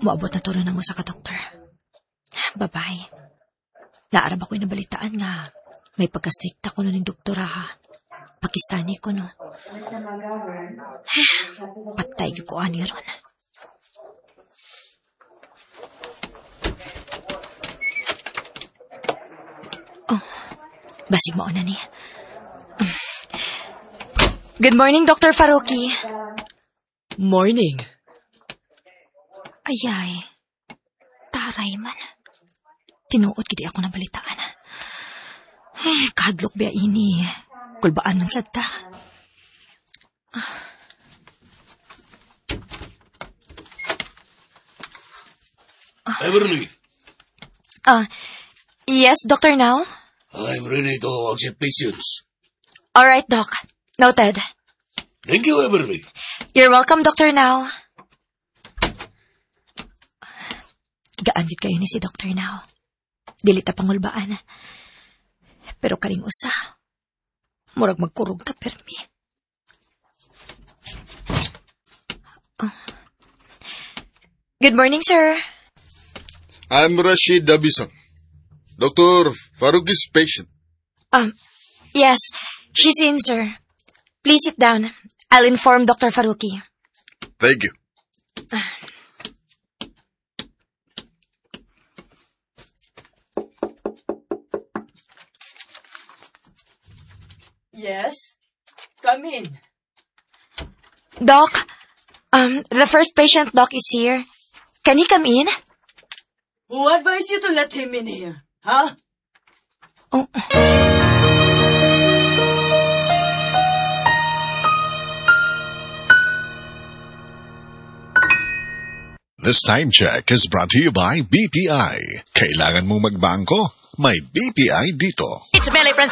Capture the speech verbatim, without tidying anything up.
Moabot na to rin ang usa ka doktor. Babay. Naarab ako'y nabalitaan nga may pagkastrikta ko nun ng doktora ha. Pakistani ko no. Patay ko ani ron. Oh, basig mo na ni. Good morning, Doctor Faruqi. Morning. Ayay. Taray man. Tinuod gidi ako ng balitaan. Eh, kadlok biya ini. Kulbaan man sad ta. Everly. Ah, uh, yes, Doctor Now? I'm ready to accept patients. All right, Doc. Noted. Thank you, Everly. You're welcome, Doctor Now. Gaanit kayo ni si Doctor Now. Dili ta pangulbaan. Pero karing usa. Murag magkurog ta permi. Oh. Good morning, sir. I'm Rashid Dabisang, Doctor Faruqi's patient. Um, yes, she's in, sir. Please sit down. I'll inform Doctor Faruqi. Thank you. Uh. Yes? Come in. Doc, um, the first patient, Doc, is here. Can he come in? Who advised you to let him in here? Huh? Oh. This time check is brought to you by B P I. Kailangan mong magbangko? May B P I dito. It's Melly Francis.